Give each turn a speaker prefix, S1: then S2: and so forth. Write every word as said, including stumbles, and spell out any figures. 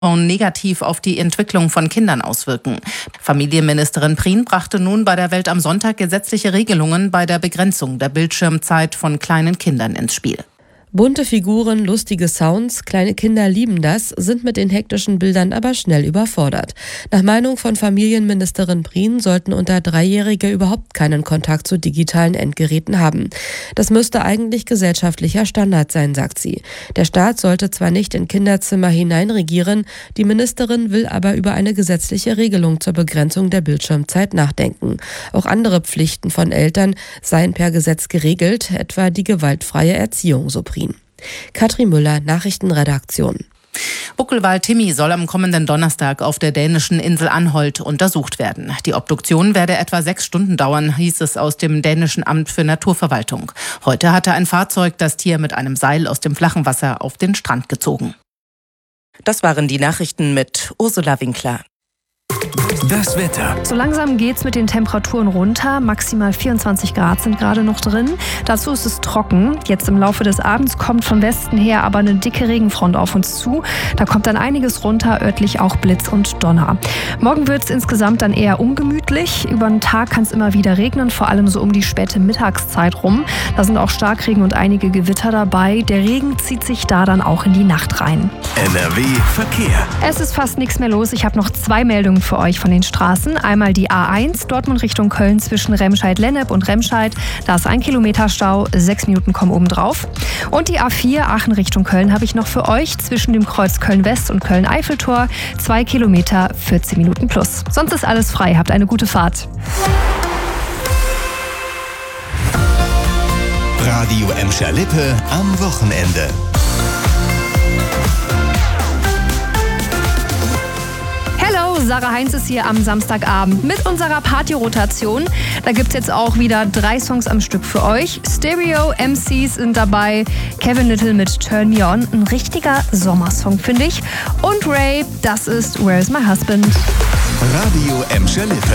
S1: negativ auf die Entwicklung von Kindern auswirken. Familienministerin Prien brachte nun bei der Welt am Sonntag gesetzliche Regelungen bei der Begrenzung der Bildschirmzeit von kleinen Kindern ins Spiel.
S2: Bunte Figuren, lustige Sounds, kleine Kinder lieben das, sind mit den hektischen Bildern aber schnell überfordert. Nach Meinung von Familienministerin Prien sollten unter Dreijährige überhaupt keinen Kontakt zu digitalen Endgeräten haben. Das müsste eigentlich gesellschaftlicher Standard sein, sagt sie. Der Staat sollte zwar nicht in Kinderzimmer hineinregieren, die Ministerin will aber über eine gesetzliche Regelung zur Begrenzung der Bildschirmzeit nachdenken. Auch andere Pflichten von Eltern seien per Gesetz geregelt, etwa die gewaltfreie Erziehung, so Prien. Katrin Müller, Nachrichtenredaktion.
S1: Buckelwal Timmy soll am kommenden Donnerstag auf der dänischen Insel Anholt untersucht werden. Die Obduktion werde etwa sechs Stunden dauern, hieß es aus dem dänischen Amt für Naturverwaltung. Heute hatte ein Fahrzeug das Tier mit einem Seil aus dem flachen Wasser auf den Strand gezogen. Das waren die Nachrichten mit Ursula Winkler.
S3: Das Wetter.
S4: So langsam geht's mit den Temperaturen runter. Maximal vierundzwanzig Grad sind gerade noch drin. Dazu ist es trocken. Jetzt im Laufe des Abends kommt von Westen her aber eine dicke Regenfront auf uns zu. Da kommt dann einiges runter, örtlich auch Blitz und Donner. Morgen wird's insgesamt dann eher ungemütlich. Über den Tag kann es immer wieder regnen, vor allem so um die späte Mittagszeit rum. Da sind auch Starkregen und einige Gewitter dabei. Der Regen zieht sich da dann auch in die Nacht rein.
S3: N R W Verkehr.
S4: Es ist fast nichts mehr los. Ich habe noch zwei Meldungen für euch von den Straßen. Einmal die A eins, Dortmund Richtung Köln zwischen Remscheid-Lennep und Remscheid. Da ist ein Kilometer Stau, sechs Minuten kommen oben drauf. Und die A vier, Aachen Richtung Köln, habe ich noch für euch zwischen dem Kreuz Köln-West und Köln-Eiffeltor. Zwei Kilometer, vierzehn Minuten plus. Sonst ist alles frei. Habt eine gute Fahrt.
S3: Radio Emscher-Lippe am Wochenende.
S4: Sarah Heinz ist hier am Samstagabend mit unserer Party-Rotation. Da gibt es jetzt auch wieder drei Songs am Stück für euch. Stereo M Cs sind dabei, Kevin Little mit Turn Me On, ein richtiger Sommersong, finde ich. Und Ray, das ist Where's My Husband.
S3: Radio Emscher-Lippe.